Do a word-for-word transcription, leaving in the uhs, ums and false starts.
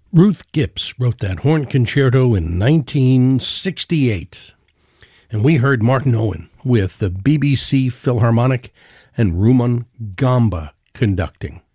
Ruth Gips wrote that horn concerto in nineteen sixty-eight. And we heard Martin Owen with the B B C Philharmonic and Rumon Gamba conducting.